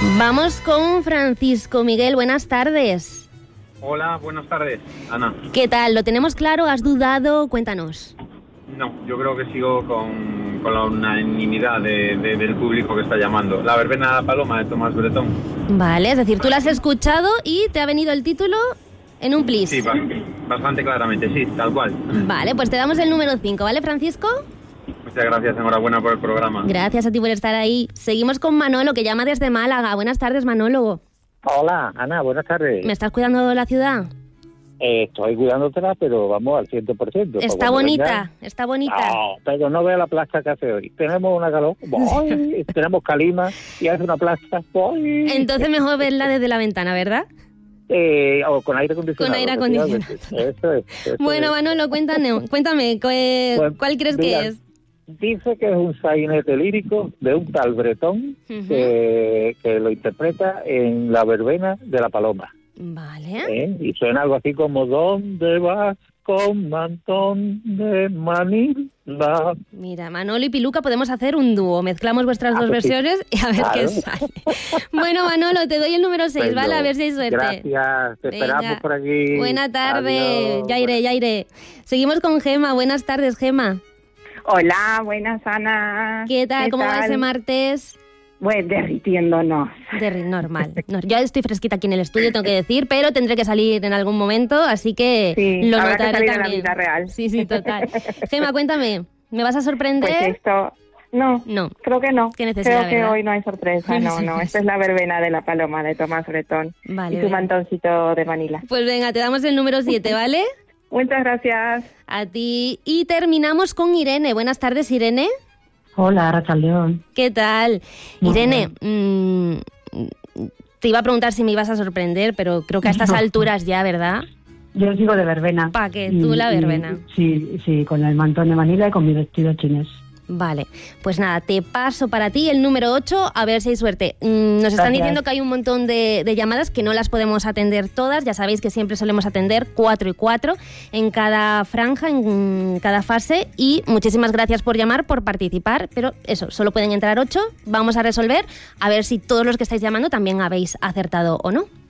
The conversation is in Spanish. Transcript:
Vamos con Francisco Miguel, buenas tardes. Hola, buenas tardes, Ana. ¿Qué tal? ¿Lo tenemos claro? ¿Has dudado? Cuéntanos. No, yo creo que sigo con la unanimidad del público que está llamando. La verbena de la paloma de Tomás Bretón. Vale, es decir, tú la has escuchado y te ha venido el título en un plis. Sí, bastante claramente, sí, tal cual. Vale, pues te damos el número 5, ¿vale, Francisco? Muchas gracias, enhorabuena por el programa. Gracias a ti por estar ahí. Seguimos con Manolo, que llama desde Málaga. Buenas tardes, Manolo. Hola, Ana, buenas tardes. ¿Me estás cuidando de la ciudad? Estoy cuidándotela, pero vamos al 100%. Está bonita, está bonita. No, pero no vea la plaza que hace hoy. Tenemos una calor, ¡ay! Tenemos calima y hace una plaza, ¡ay! Entonces mejor verla desde la ventana, ¿verdad? O con aire acondicionado. Con aire acondicionado. Eso es. Bueno, Manolo, cuéntame, ¿cuál crees que es? Dice que es un sainete lírico de un tal Bretón que lo interpreta en la verbena de la paloma. Vale. Y suena algo así como ¿dónde vas con mantón de Manila? Mira, Manolo y Piluca podemos hacer un dúo. Mezclamos vuestras dos versiones y a ver qué sale. Bueno, Manolo, te doy el número 6, ¿vale? A ver si hay suerte. Gracias, te esperamos por aquí. Buena tarde. Adiós. Ya iré. Seguimos con Gema. Buenas tardes, Gema. Hola, buenas, Ana. ¿Qué tal? ¿Cómo va ese martes? Pues derritiéndonos. Normal. No, yo estoy fresquita aquí en el estudio, tengo que decir, pero tendré que salir en algún momento, así que sí, lo habrá notaré que salir también. En la vida real. Sí, total. Gema, cuéntame, ¿me vas a sorprender? Pues esto... No, creo que no. Qué necesidad, creo que ¿verdad? hoy no hay sorpresa, no. Esta es la verbena de la paloma de Tomás Bretón. Vale, y su mantoncito de Manila. Pues venga, te damos el número 7, ¿vale? Muchas gracias. A ti. Y terminamos con Irene. Buenas tardes, Irene. Hola, Rachaldeón. ¿Qué tal? Muy Irene, te iba a preguntar si me ibas a sorprender, pero creo que a estas alturas ya, ¿verdad? Yo sigo de verbena. ¿Para qué? ¿Tú la verbena? Sí, con el mantón de Manila y con mi vestido chinés. Vale, pues nada, te paso para ti el número 8, a ver si hay suerte. Nos están diciendo que hay un montón de llamadas que no las podemos atender todas, ya sabéis que siempre solemos atender 4 y 4 en cada franja, en cada fase, y muchísimas gracias por llamar, por participar, pero eso, solo pueden entrar 8, vamos a resolver, a ver si todos los que estáis llamando también habéis acertado o no.